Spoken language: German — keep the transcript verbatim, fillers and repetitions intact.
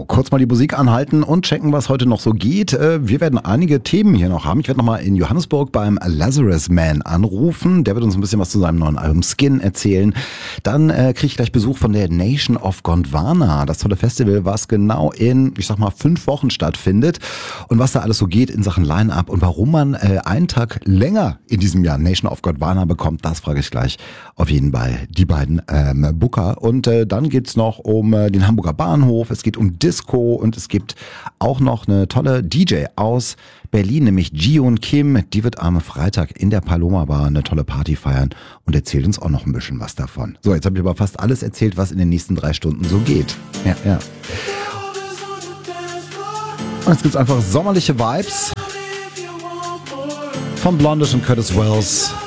kurz mal die Musik anhalten und checken, was heute noch so geht. Wir werden einige Themen hier noch haben. Ich werde nochmal in Johannesburg beim Lazarus Man anrufen. Der wird uns ein bisschen was zu seinem neuen Album Skin erzählen. Dann äh, kriege ich gleich Besuch von der Nation of Gondwana. Das tolle Festival, was genau in, ich sag mal, fünf Wochen stattfindet. Und was da alles so geht in Sachen Line-Up und warum man äh, einen Tag länger in diesem Jahr Nation of Gondwana bekommt, das frage ich gleich auf jeden Fall die beiden ähm, Booker. Und äh, dann geht's noch um äh, den Hamburger Bahnhof. Es geht um Disco und es gibt auch noch eine tolle D J aus Berlin, nämlich Jiyoon Kim. Die wird am Freitag in der Paloma Bar eine tolle Party feiern und erzählt uns auch noch ein bisschen was davon. So, jetzt habe ich aber fast alles erzählt, was in den nächsten drei Stunden so geht. Ja, ja. Und jetzt gibt's einfach sommerliche Vibes von Blondish und Curtis Wells.